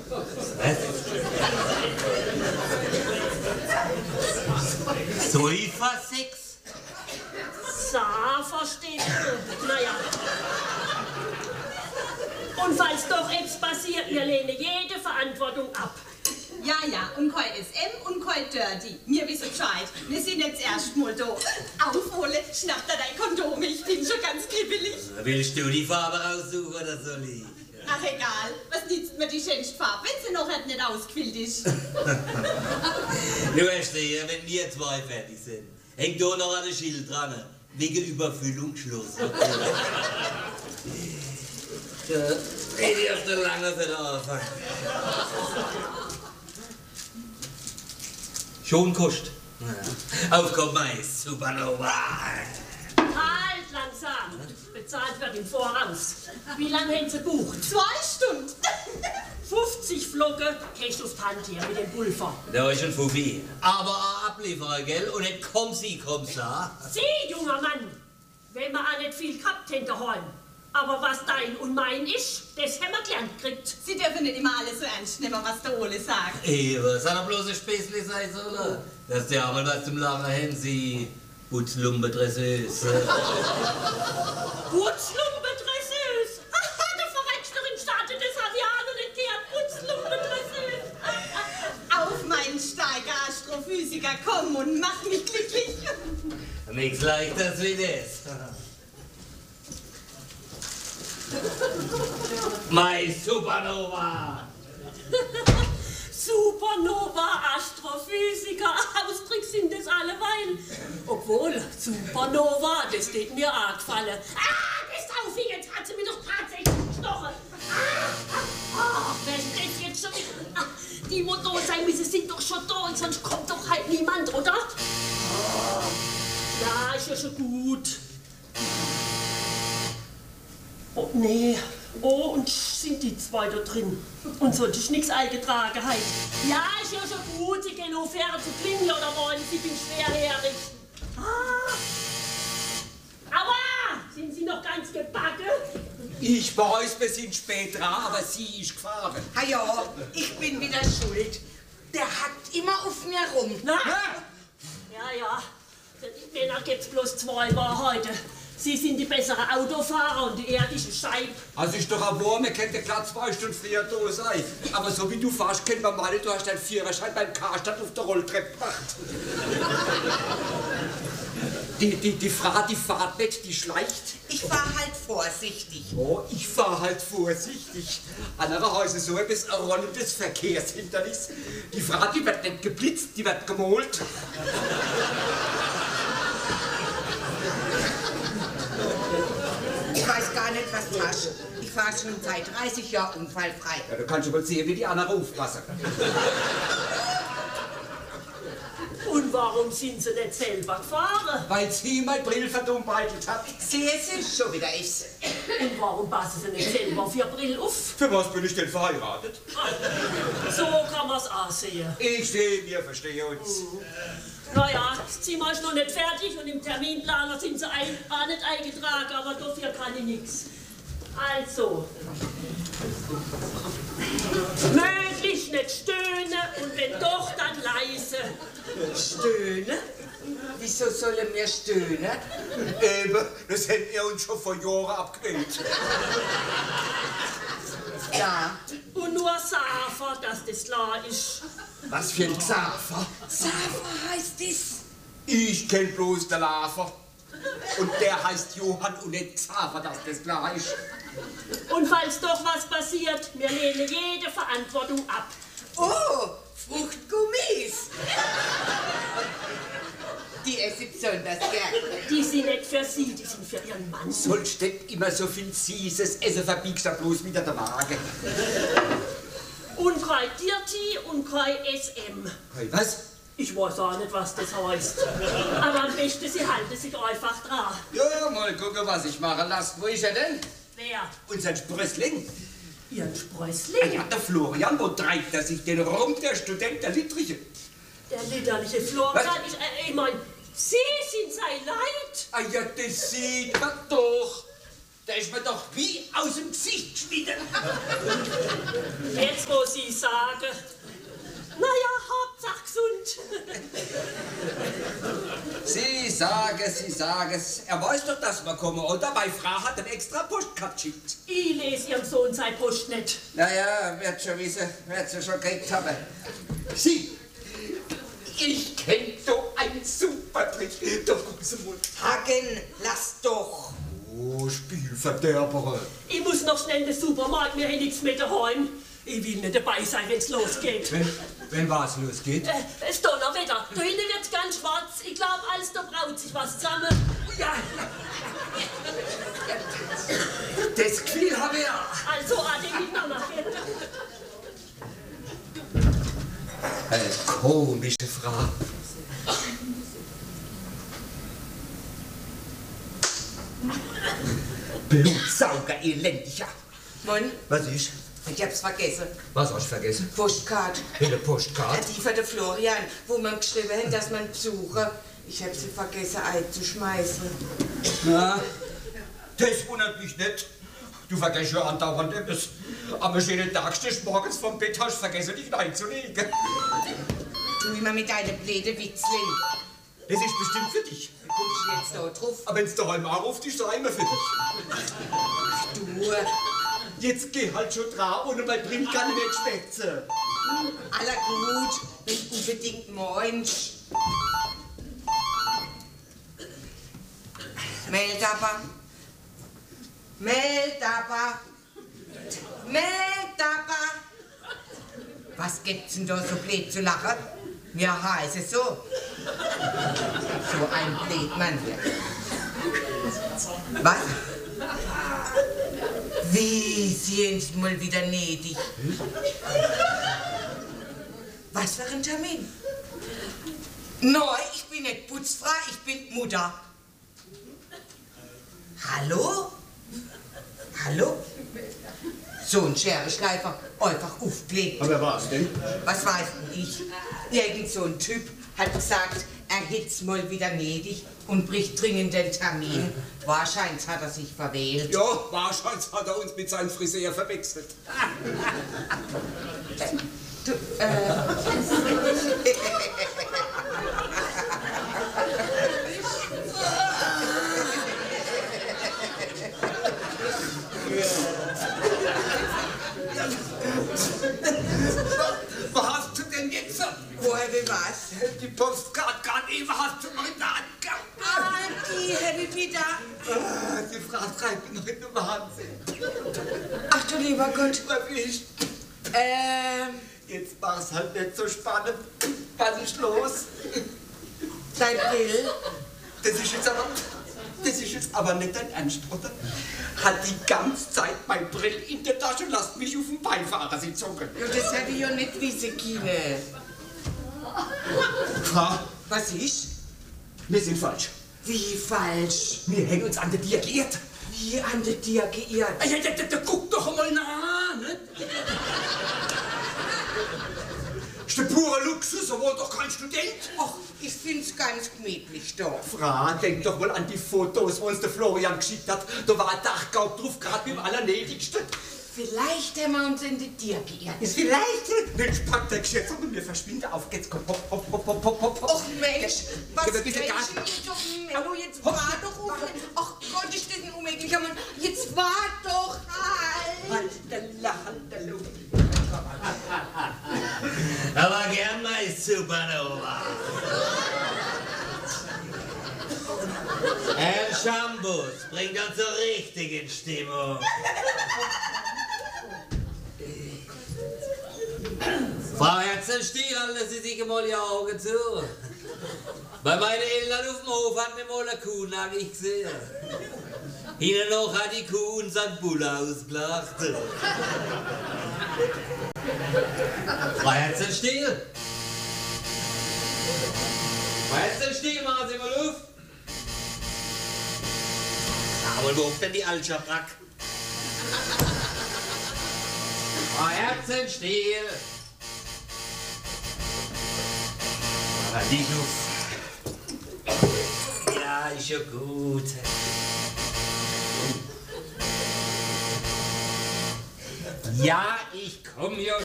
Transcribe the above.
Was? Säufersex? Verstehst du? Naja. Und falls doch etwas passiert, wir lehnen jede Verantwortung ab. Ja, und kein SM und kein Dirty. Wir wissen Bescheid. Wir sind jetzt erst mal da. Aufholen, schnapp da dein Kondom, ich bin schon ganz kribbelig. Willst du die Farbe raussuchen oder soll ich? Ach egal, was nützt mir die schönste Farbe, wenn sie noch nicht ausgefüllt ist? Du verstehst, wenn wir zwei fertig sind, hängt da noch ein Schild dran. Wegen Überfüllung Schluss. Rede auf der Lange für den Anfang. Schon kostet. Ja. Aufkommen, Mais, Supernova. Halt langsam. Bezahlt wird im Voraus. Wie lange haben Sie gebucht? 2 Stunden. 50 Flocken, hast du auf die Hand hier mit dem Pulver. Da ist ein Fuffi. Aber ein Ablieferer, gell? Und nicht komm Sie, Sie, junger Mann, wenn wir auch nicht viel gehabt haben daheim. Aber was dein und mein ist, das haben wir gelernt gekriegt. Sie dürfen nicht immer alles so ernst nehmen, was der Ole sagt. Was soll doch bloß ein Späßli sein sollen? Dass die einmal was zum Lachen haben, Sie Putzlumpendresseuse. Putzlumpendresseuse? Du verreckst doch im Staate des Avian und nicht der Putzlumpendresseuse. Auf meinen Steiger, Astrophysiker, komm und mach mich glücklich. Nichts Leichtes wie das. Mein Supernova! Supernova, Astrophysiker, Austricks sind das alleweil. Obwohl, Supernova, das steht mir auch gefallen. Das Taufi, jetzt hat sie mir doch tatsächlich gestochen. Wer ist das jetzt schon wieder? Die muss da sein müssen, sind doch schon da und sonst kommt doch halt niemand, oder? Ja, ist ja schon gut. Oh, nee. Oh, und sind die zwei da drin? Und sonst ist nichts eingetragen halt. Ja, ist ja schon gut, sie gehen auf Fähre zu klingeln oder wollen sie bin schwerhörig. Aua! Sind Sie noch ganz gebacken? Ich weiß, wir sind spät dran, aber sie ist gefahren. Ja, ich bin wieder schuld. Der hackt immer auf mir rum. Na? Ja. Die Männer gibt's bloß 2 heute. Sie sind die bessere Autofahrer und er ist ein Scheib. Also ist doch ein Wurm, wir könnten glatt 2 Stunden früher da sein. Aber so wie du fährst, können wir meinen, du hast deinen Führerschein beim Karstadt auf der Rolltreppe gemacht. Die Frau, die fährt nicht, die schleicht. Ich fahr halt vorsichtig. Oh, ich fahr halt vorsichtig. Andere Häuser so etwas ein rollendes Verkehrshindernis. Die Frau, die wird nicht geblitzt, die wird gemalt. Ich weiß gar nicht, was du hast. Ich fahre schon seit 30 Jahren unfallfrei. Ja, du kannst mal sehen, wie die anderen aufpassen. Und warum sind Sie nicht selber gefahren? Weil sie mein Brill verdummbeitelt hat. Sie ist schon wieder ich. Und warum passen Sie nicht selber auf Ihr Brill auf? Für was bin ich denn verheiratet? So kann man's auch sehen. Ich sehe, wir verstehen uns. Naja, das Zimmer ist noch nicht fertig und im Terminplaner sind Sie auch nicht eingetragen, aber dafür kann ich nichts. Also, möglichst nicht stöhnen und wenn doch, dann leise. Stöhnen? Wieso sollen wir stöhnen? Eben, das hätten wir uns schon vor Jahren abgewählt. Ja. Und nur Safer, dass das klar ist. Was für ein Xaver? Safer heißt es. Ich kenn bloß den Lafer. Und der heißt Johann und nicht Xaver, dass das klar ist. Und falls doch was passiert, wir lehnen jede Verantwortung ab. Oh, Fruchtgummis. Die esse ich besonders gerne. Die sind nicht für Sie, die sind für Ihren Mann. Sonst nicht immer so viel süßes Essen, verbiegst du bloß wieder der Waage. Und kein Dirty und kein SM. Hey, was? Ich weiß auch nicht, was das heißt. Aber am besten, Sie halten sich einfach dran. Ja, mal gucken, was ich machen lasse. Wo ist er denn? Wer? Unser Sprössling. Ihren Sprössling? Ja, der Florian, wo treibt er sich denn rum, der Student der Littriche? Der liederliche Florian, ich meine, Sie sind sein Leid. Ah ja, das sieht man doch. Der ist mir doch wie aus dem Gesicht geschnitten. Jetzt, wo Sie sagen. Naja, Hauptsache gesund. Sie sagen es. Er weiß doch, dass wir kommen, oder? Meine Frau hat eine extra Postkarte geschickt. Ich lese Ihrem Sohn seine Post nicht. Naja, wird schon wissen, wird sie schon gekriegt haben. Sie, ich kenn so einen super Trick. Doch, gucken Sie mal. Hagen, lass doch. Oh, Spielverderber. Ich muss noch schnell in den Supermarkt, mir nichts mehr daheim. Ich will nicht dabei sein, wenn's losgeht. Wenn was losgeht? Es ist Donnerwetter. Da hinten wird's ganz schwarz. Ich glaube, alles da braut sich was zusammen. Ja. Das Gefühl habe ich auch. Also, Ade mit Mama, gell? Eine komische Frau. Blutsauger, elendiger. Mann, Was ist? ich hab's vergessen. Was hast du vergessen? Postkarte. Eine Postkarte? Die von der Florian, wo man geschrieben hat, dass man besuche. Ich hab sie vergessen einzuschmeißen. Na, das wundert mich nicht. Du vergisst ja andauernd etwas. Am schönen Tag stehst du morgens vom Bett, hast vergessen, dich reinzulegen. Du immer mit deinen blöden Witzling. Das ist bestimmt für dich. Kommst du jetzt da drauf? Aber wenn's daheim anruft, ist es immer für dich. Du, Jetzt geh halt schon dran, ohne mein Brim kann ich nicht schwätzen. aller gut, wenn du unbedingt meinst. Meldaba. Meldaba. Meldaba. Was gibt's denn da so blöd zu lachen? Ja, heißt es so. So ein Blödmann. Was? Wie sehen Sie mal wieder gnädig? Was für ein Termin? Nein, ich bin nicht Putzfrau, ich bin Mutter. Hallo? Hallo? So ein Scherenschleifer, einfach aufgelegt. Aber was denn? Was weiß denn ich? Irgend so ein Typ hat gesagt, er hätt's mal wieder gnädig und bricht dringend den Termin. Wahrscheinlich hat er sich verwählt. Ja, wahrscheinlich hat er uns mit seinem Friseur verwechselt. Du, Was hast du denn jetzt? woher will was? Die Postkarte gerade eben hast du noch in der Hand gehabt. Ah, die hätte ich wieder. Die Frau treibt mich noch in den Wahnsinn. Ach du lieber Gott. Was ist? Jetzt war's halt nicht so spannend. Was ist los? Dein Grill? Das ist jetzt aber nicht dein Ernst, oder? Hat die ganze Zeit mein Brill in der Tasche und lasst mich auf dem Beifahrersitz hocken. Ja, das hätte ich ja nicht wissen können. Frau, Was ist? wir sind falsch. Wie falsch? Wir hängen uns an der Dir geirrt. Wie an der dir geirrt? Da guck doch mal nach, ne? Ist der pure Luxus, obwohl doch kein Student. Ach, ich find's ganz gemütlich da. Frau, denk doch mal an die Fotos, wo uns der Florian geschickt hat. Da war ein Dachgaub drauf, gerade mit dem Allernädigsten. Vielleicht haben wir uns in die Tier geirrt. Vielleicht. Mensch, pack dein Geschäft und wir verschwinden. Auf geht's, komm, hopp, hopp, hopp, hopp, hopp, hopp. Ach Mensch, was Gib ein bisschen Gas. Hallo, jetzt war doch auf. Ach Gott, ist das ein unmöglicher Mann. Jetzt war doch halt. Hallo. Aber gern mal Supernova. Herr Schambus bringt uns so richtig in Stimmung. Frau Herzenstiel, halten Sie sich mal die Augen zu. Bei meinen Eltern auf dem Hof hat mir mal eine Kuh nackig gesehen. Hinten noch hat die Kuh unseren Bulle ausgelacht. Frau Herzenstiel! Frau Herzenstiel, machen Sie mal auf! Aber wo ist denn die Altschabrack? Frau Herzenstiel! Aber die Luft. Ja, ist ja gut. Ja, ich komm ja